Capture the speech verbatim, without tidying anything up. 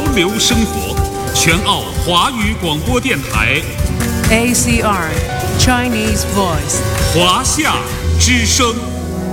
流生活，全澳华语广播电台 A C R Chinese Voice 华夏之声。